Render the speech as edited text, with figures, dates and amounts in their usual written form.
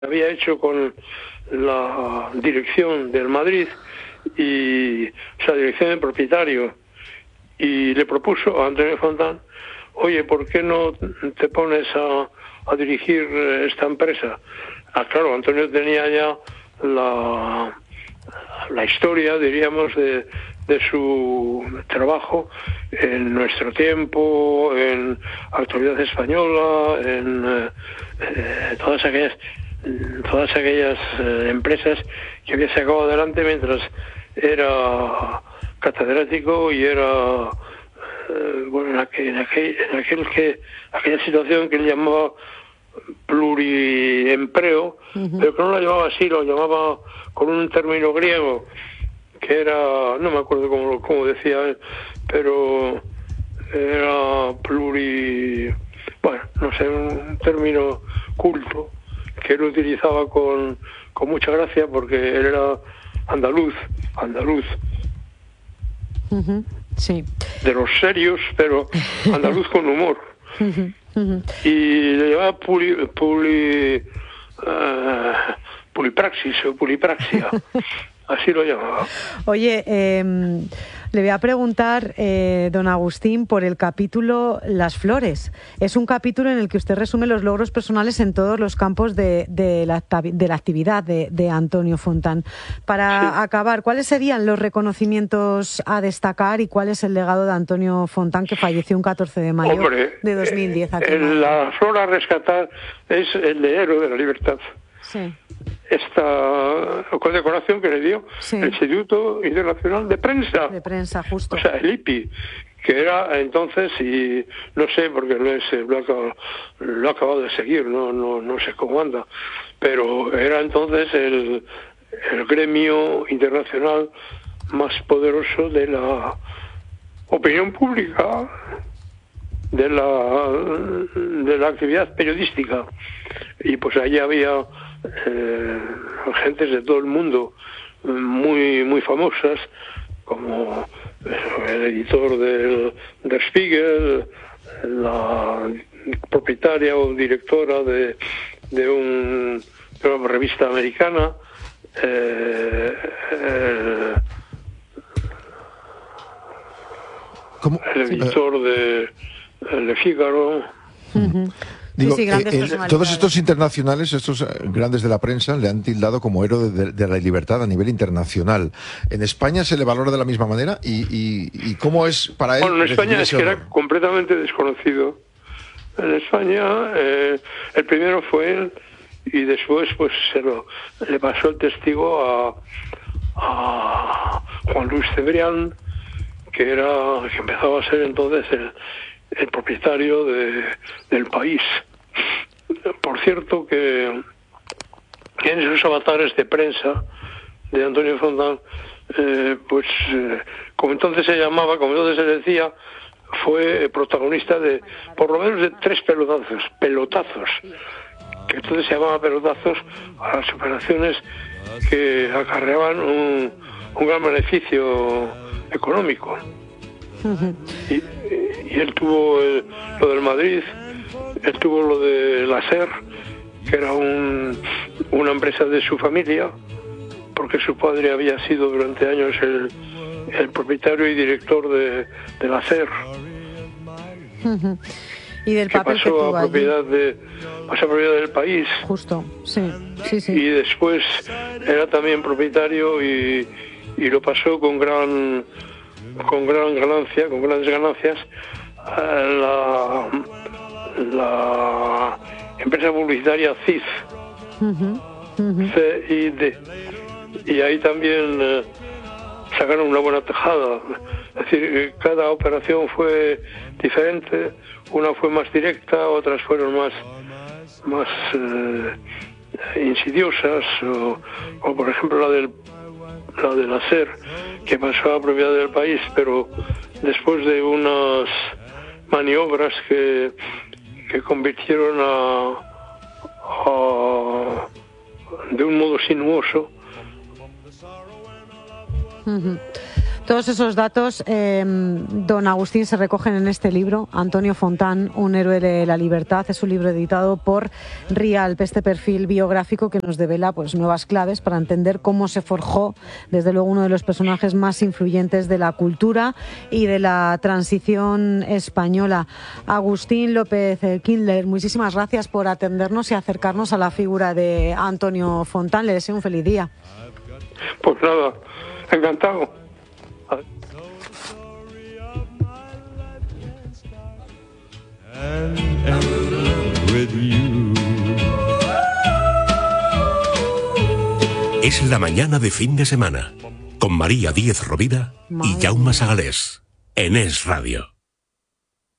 había hecho con la dirección del Madrid, y o sea, dirección del propietario, y le propuso a Antonio Fontán: oye, ¿por qué no te pones a dirigir esta empresa? Claro, Antonio tenía ya la historia, diríamos, de su trabajo en Nuestro Tiempo, en Actualidad Española, en todas aquellas empresas que había sacado adelante mientras era catedrático y era bueno, en aquella situación que él llamaba pluriempleo, pero que no lo llamaba así, lo llamaba con un término griego que era, no me acuerdo cómo decía él, pero era bueno, no sé, un término culto que él utilizaba con mucha gracia, porque él era andaluz, sí, de los serios, pero andaluz con humor. Y le llamaba pulipraxis o pulipraxia. Así lo llamaba. Oye, le voy a preguntar, don Agustín, por el capítulo Las Flores. Es un capítulo en el que usted resume los logros personales en todos los campos de la actividad de Antonio Fontán. Para acabar, ¿cuáles serían los reconocimientos a destacar y cuál es el legado de Antonio Fontán, que falleció un 14 de mayo de 2010 aquí en Madrid? La flor a rescatar es el de Héroe de la Libertad. Sí. Esta condecoración que le dio el Instituto Internacional de Prensa. De prensa, justo. O sea, el IPI, que era entonces, y no sé, porque lo he acabado de seguir, no sé cómo anda, pero era entonces el gremio internacional más poderoso de la opinión pública, de la actividad periodística. Y pues allí había gentes de todo el mundo muy famosas, como el editor del Der Spiegel, la propietaria o directora de una revista americana, el editor de Le Figaro. Digo, todos estos internacionales, estos grandes de la prensa, le han tildado como héroe de la libertad a nivel internacional. ¿En España se le valora de la misma manera? ¿Y cómo es para él? Bueno, en España es que era completamente desconocido. En España el primero fue él, y después pues le pasó el testigo a Juan Luis Cebrián, que empezaba a ser entonces el propietario del País. Por cierto que en esos avatares de prensa de Antonio Fontán, como entonces se llamaba, como entonces se decía, fue protagonista de por lo menos de 3 pelotazos, que entonces se llamaban pelotazos a las operaciones que acarreaban un gran beneficio económico. Y él tuvo lo del Madrid, él tuvo lo de la SER, que era una empresa de su familia, porque su padre había sido durante años el propietario y director de la SER. Y del papel que tuvo pasó a propiedad del País. Justo, sí. Y después era también propietario y lo pasó con grandes ganancias a la empresa publicitaria CID, CID, y ahí también sacaron una buena tajada. Es decir, cada operación fue diferente, una fue más directa, otras fueron más insidiosas, o por ejemplo la de la SER, que pasó a propiedad del País, pero después de unas maniobras que convirtieron de un modo sinuoso. Todos esos datos, don Agustín, se recogen en este libro, Antonio Fontán, un héroe de la libertad. Es un libro editado por Rialp, este perfil biográfico que nos devela pues nuevas claves para entender cómo se forjó, desde luego, uno de los personajes más influyentes de la cultura y de la transición española. Agustín López Kindler, muchísimas gracias por atendernos y acercarnos a la figura de Antonio Fontán. Le deseo un feliz día. Pues nada, encantado. Es la mañana de fin de semana, con María Díez Rovira y Jaume Sagalés, en Es Radio.